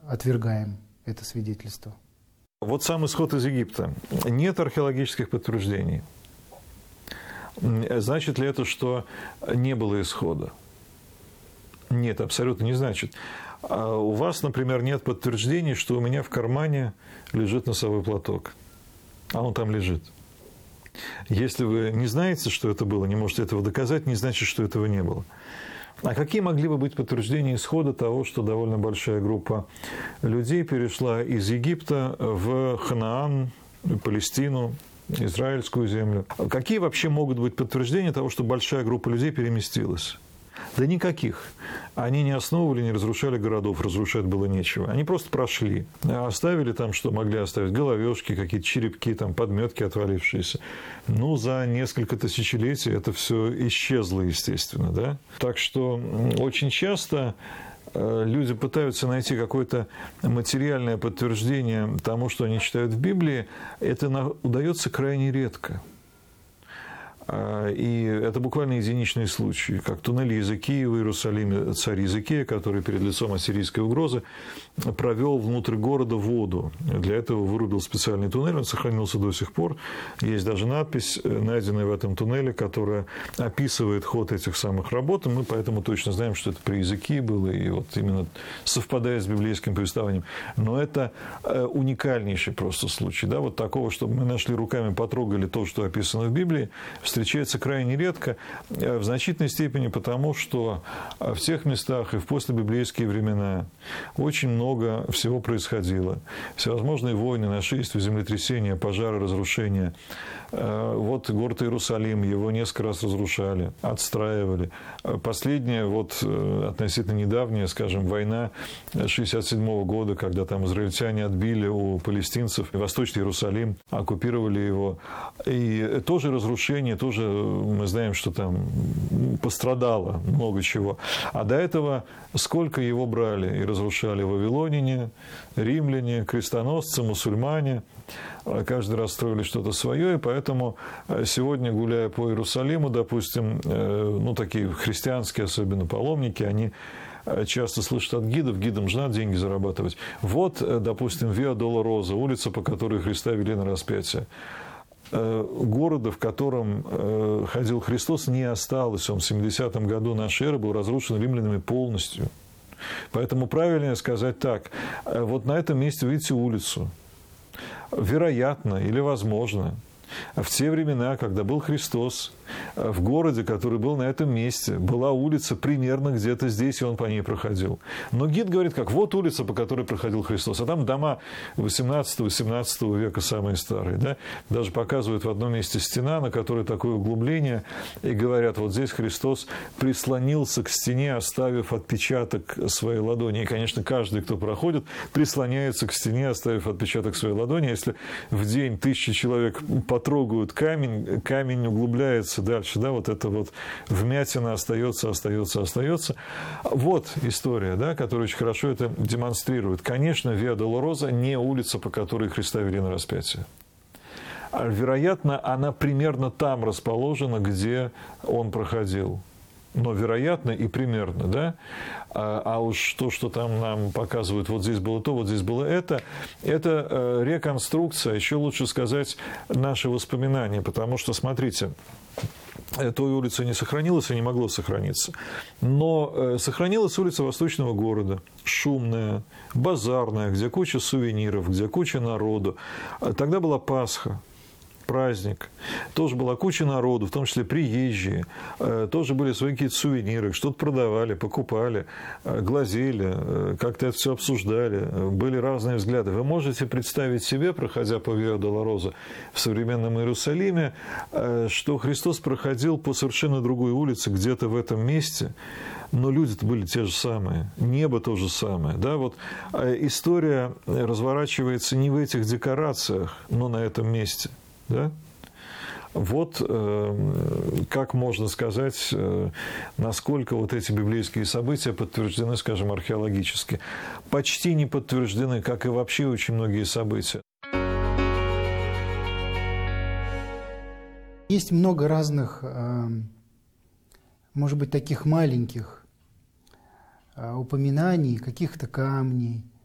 отвергаем это свидетельство. Вот сам исход из Египта. Нет археологических подтверждений. Значит ли это, что не было исхода? Нет, абсолютно не значит. А у вас, например, нет подтверждений, что у меня в кармане лежит носовой платок. А он там лежит. Если вы не знаете, что это было, не можете этого доказать, не значит, что этого не было. А какие могли бы быть подтверждения исхода того, что довольно большая группа людей перешла из Египта в Ханаан, Палестину, израильскую землю? Какие вообще могут быть подтверждения того, что большая группа людей переместилась? Да никаких. Они не основывали, не разрушали городов, разрушать было нечего. Они просто прошли. Оставили там, что могли оставить, головешки, какие-то черепки, там, подметки отвалившиеся. Ну, за несколько тысячелетий это все исчезло, естественно. Да? Так что очень часто люди пытаются найти какое-то материальное подтверждение тому, что они читают в Библии. Это удается крайне редко. И это буквально единичные случаи, как туннель Иезекии в Иерусалиме, царь Иезекия, который перед лицом ассирийской угрозы провел внутрь города воду. Для этого вырубил специальный туннель, он сохранился до сих пор. Есть даже надпись, найденная в этом туннеле, которая описывает ход этих самых работ. И мы поэтому точно знаем, что это при Иезекии было, и вот именно совпадает с библейским повествованием. Но это уникальнейший просто случай. Да? Вот такого, чтобы мы нашли руками, потрогали то, что описано в Библии, встречается крайне редко, в значительной степени потому, что в тех местах и в послебиблейские времена очень много всего происходило. Всевозможные войны, нашествия, землетрясения, пожары, разрушения. Вот город Иерусалим, его несколько раз разрушали, отстраивали. Последняя, вот относительно недавняя, скажем, война 1967 года, когда там израильтяне отбили у палестинцев Восточный Иерусалим, оккупировали его. И тоже разрушение, тоже мы знаем, что там пострадало много чего. А до этого сколько его брали и разрушали вавилоняне, римляне, крестоносцы, мусульмане. Каждый раз строили что-то свое, и поэтому сегодня, гуляя по Иерусалиму, допустим, ну, такие христианские, особенно паломники, они часто слышат от гидов, гидам же надо деньги зарабатывать. Вот, допустим, Виа Долороза, улица, по которой Христа вели на распятие. Города, в котором ходил Христос, не осталось. Он в 70-м году нашей эры был разрушен римлянами полностью. Поэтому правильнее сказать так. Вот на этом месте видите улицу. Вероятно или возможно, в те времена, когда был Христос, в городе, который был на этом месте, была улица примерно где-то здесь, и он по ней проходил. Но гид говорит, как вот улица, по которой проходил Христос. А там дома 18-18 века самые старые. Да? Даже показывают в одном месте стена, на которой такое углубление, и говорят, вот здесь Христос прислонился к стене, оставив отпечаток своей ладони. И, конечно, каждый, кто проходит, прислоняется к стене, оставив отпечаток своей ладони. Если в день 1000 человек потрогают камень, камень углубляется дальше, да, вот это вот вмятина остается. Вот история, да, которая очень хорошо это демонстрирует. Конечно, Виа Долороза не улица, по которой Христа вели на распятие. Вероятно, она примерно там расположена, где он проходил. Но вероятно и примерно, да? А уж то, что там нам показывают, вот здесь было то, вот здесь было это реконструкция, еще лучше сказать, наши воспоминания, потому что, смотрите, той улицы не сохранилось и не могло сохраниться. Но сохранилась улица Восточного города, шумная, базарная, где куча сувениров, где куча народу. Тогда была Пасха. Праздник. Тоже была куча народу, в том числе приезжие. Тоже были свои какие-то сувениры, что-то продавали, покупали, глазели, как-то это все обсуждали. Были разные взгляды. Вы можете представить себе, проходя по Виа Долороза в современном Иерусалиме, что Христос проходил по совершенно другой улице, где-то в этом месте, но люди-то были те же самые, небо то же самое. Да? Вот история разворачивается не в этих декорациях, но на этом месте. Да? Вот как можно сказать, насколько вот эти библейские события подтверждены, скажем, археологически. Почти не подтверждены, как и вообще очень многие события. Есть много разных, может быть, таких маленьких упоминаний, каких-то камней,